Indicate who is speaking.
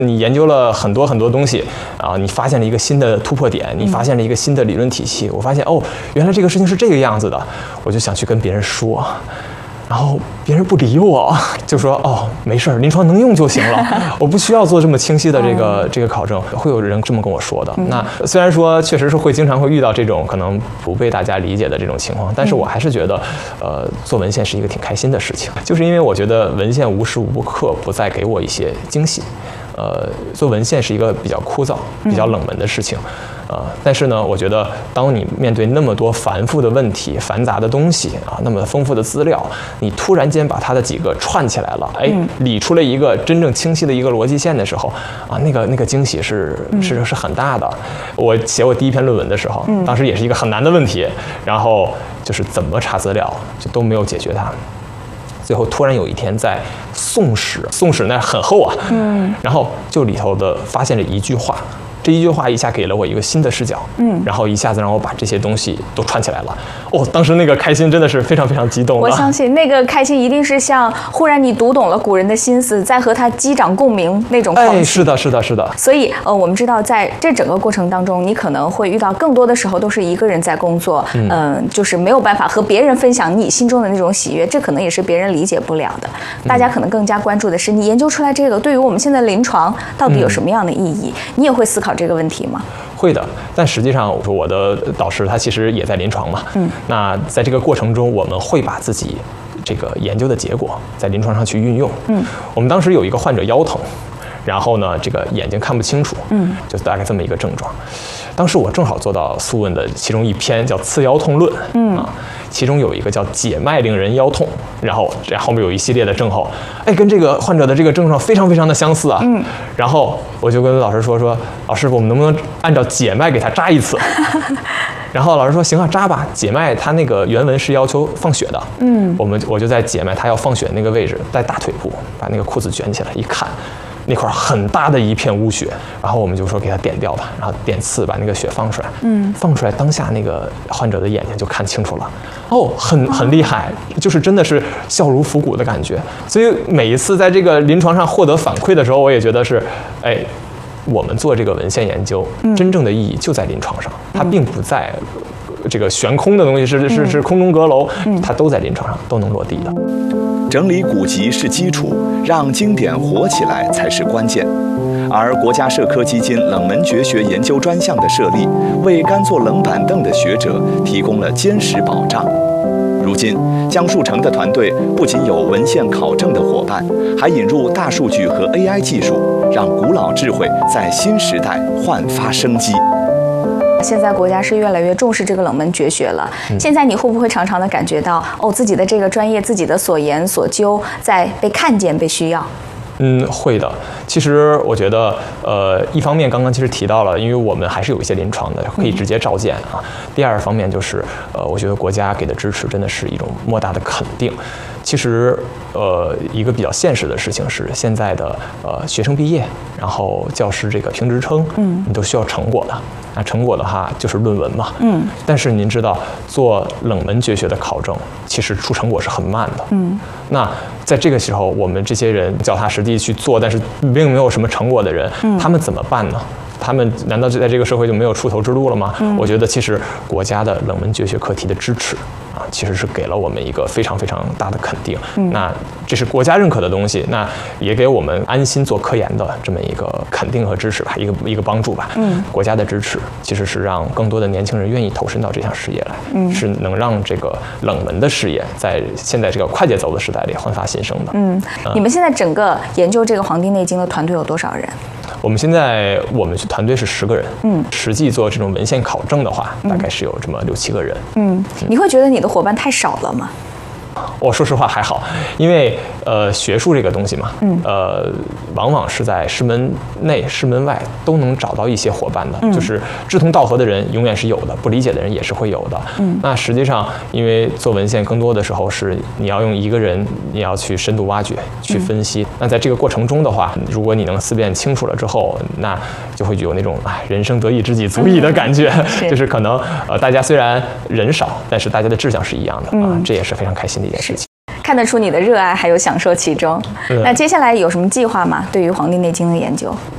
Speaker 1: 你研究了很多很多东西啊，你发现了一个新的突破点，你发现了一个新的理论体系。我发现哦，原来这个事情是这个样子的，我就想去跟别人说。然后别人不理我，就说哦没事儿，临床能用就行了，我不需要做这么清晰的这个考证。会有人这么跟我说的。那虽然说确实是经常会遇到这种可能不被大家理解的这种情况，但是我还是觉得，做文献是一个挺开心的事情，就是因为我觉得文献无时无刻不在给我一些惊喜。做文献是一个比较枯燥、比较冷门的事情，但是呢，我觉得当你面对那么多繁复的问题、繁杂的东西啊，那么丰富的资料，你突然间把它的几个串起来了，哎，理出了一个真正清晰的一个逻辑线的时候，啊，那个惊喜是很大的。我写我第一篇论文的时候，当时也是一个很难的问题，然后就是怎么查资料，就都没有解决它。最后突然有一天在宋史那很厚啊，然后就里头的发现了一句话，这一句话一下给了我一个新的视角，然后一下子让我把这些东西都串起来了。哦，当时那个开心真的是非常非常激动。
Speaker 2: 我相信那个开心一定是像忽然你读懂了古人的心思，在和他击掌共鸣那种狂喜。
Speaker 1: 是的，是的，是的。
Speaker 2: 所以我们知道在这整个过程当中，你可能会遇到更多的时候都是一个人在工作，就是没有办法和别人分享你心中的那种喜悦，这可能也是别人理解不了的。大家可能更加关注的是你研究出来这个对于我们现在临床到底有什么样的意义，你也会思考这个问题吗？
Speaker 1: 会的，但实际上我的导师他其实也在临床嘛，那在这个过程中，我们会把自己这个研究的结果在临床上去运用。我们当时有一个患者腰疼，然后呢，这个眼睛看不清楚，就大概这么一个症状。当时我正好做到苏问的其中一篇叫《刺腰痛论》，其中有一个叫解脉令人腰痛，然后后面有一系列的症候，哎，跟这个患者的这个症状非常非常的相似啊。然后我就跟老师说，老师，我们能不能按照解脉给他扎一次？然后老师说行啊，扎吧。解脉它那个原文是要求放血的，我就在解脉他要放血那个位置，在大腿部把那个裤子卷起来一看。那块很大的一片污血，然后我们就说给它点掉吧，然后点刺把那个血放出来，放出来当下那个患者的眼睛就看清楚了，哦，很厉害，就是真的是笑如抚骨的感觉。所以每一次在这个临床上获得反馈的时候，我也觉得是，哎，我们做这个文献研究，真正的意义就在临床上，它并不在这个悬空的东西，是空中阁楼，它都在临床上都能落地的。
Speaker 3: 整理古籍是基础，让经典活起来才是关键。而国家社科基金冷门绝学研究专项的设立，为甘做冷板凳的学者提供了坚实保障。如今，江树成的团队不仅有文献考证的伙伴，还引入大数据和 AI 技术，让古老智慧在新时代焕发生机。
Speaker 2: 现在国家是越来越重视这个冷门绝学了。现在你会不会常常的感觉到，自己的这个专业、自己的所研所究在被看见、被需要？
Speaker 1: 会的。其实我觉得，一方面刚刚其实提到了，因为我们还是有一些临床的可以直接召见啊。第二方面就是，我觉得国家给的支持真的是一种莫大的肯定。其实，一个比较现实的事情是，现在的学生毕业，然后教师这个评职称，你都需要成果的。那成果的话就是论文嘛，但是您知道，做冷门绝学的考证，其实出成果是很慢的，那在这个时候，我们这些人脚踏实地去做，但是并没有什么成果的人，他们怎么办呢？他们难道在这个社会就没有出头之路了吗？我觉得其实国家的冷门绝学课题的支持啊，其实是给了我们一个非常非常大的肯定。那这是国家认可的东西，那也给我们安心做科研的这么一个肯定和支持吧，一个帮助吧。国家的支持其实是让更多的年轻人愿意投身到这项事业来，是能让这个冷门的事业在现在这个快节奏的时代里焕发新生的。
Speaker 2: 你们现在整个研究这个《黄帝内经》的团队有多少人？
Speaker 1: 我们团队是10个人，实际做这种文献考证的话，大概是有这么6、7个人。
Speaker 2: 你会觉得你的伙伴太少了吗？
Speaker 1: 我说实话还好，因为学术这个东西嘛，往往是在师门内、师门外都能找到一些伙伴的，就是志同道合的人永远是有的，不理解的人也是会有的。那实际上，因为做文献更多的时候是你要用一个人，你要去深度挖掘、去分析。那在这个过程中的话，如果你能思辨清楚了之后，那就会有那种人生得意知己足矣的感觉，就是可能大家虽然人少，但是大家的志向是一样的啊，这也是非常开心的一件事情。
Speaker 2: 看得出你的热爱还有享受其中。那接下来有什么计划吗？对于《黄帝内经》的研究？